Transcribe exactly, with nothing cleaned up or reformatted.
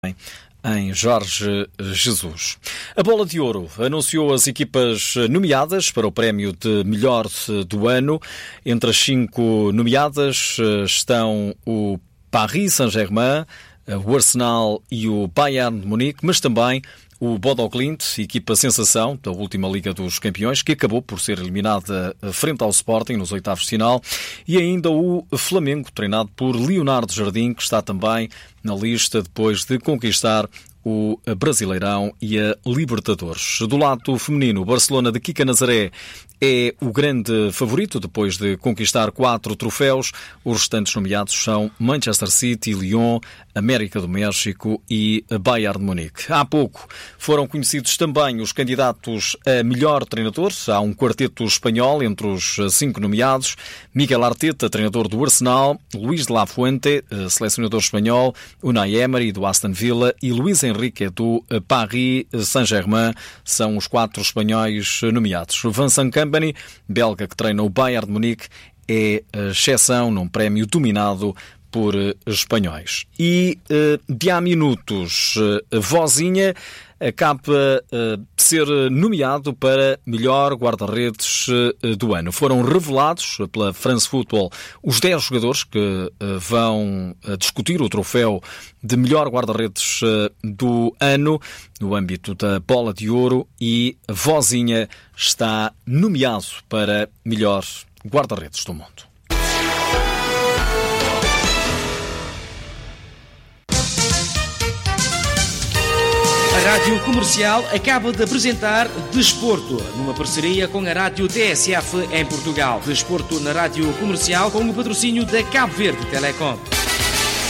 em Jorge Jesus. A Bola de Ouro anunciou as equipas nomeadas para o prémio de melhor do ano. Entre as cinco nomeadas estão o Paris Saint-Germain, o Arsenal e o Bayern de Munique, mas também o Bodo Glimt, equipa sensação da última Liga dos Campeões, que acabou por ser eliminada frente ao Sporting nos oitavos de final, e ainda o Flamengo, treinado por Leonardo Jardim, que está também na lista depois de conquistar o Brasileirão e a Libertadores. Do lado feminino, o Barcelona de Kika Nazaré é o grande favorito depois de conquistar quatro troféus. Os restantes nomeados são Manchester City, Lyon, América do México e Bayern de Munique. Há pouco foram conhecidos também os candidatos a melhor treinador. Há um quarteto espanhol entre os cinco nomeados. Miguel Arteta, treinador do Arsenal, Luís de la Fuente, selecionador espanhol, Unai Emery do Aston Villa e Luís Henrique do Paris Saint-Germain são os quatro espanhóis nomeados. Vincent Kompany, belga que treina o Bayern de Munique, é a exceção num prémio dominado por espanhóis. E de há minutos, Vozinha acaba de ser nomeado para melhor guarda-redes do ano. Foram revelados pela France Football os dez jogadores que vão discutir o troféu de melhor guarda-redes do ano no âmbito da Bola de Ouro, e Vozinha está nomeado para melhor guarda-redes do mundo. A Rádio Comercial acaba de apresentar Desporto, numa parceria com a Rádio T S F em Portugal. Desporto na Rádio Comercial com o patrocínio da Cabo Verde Telecom.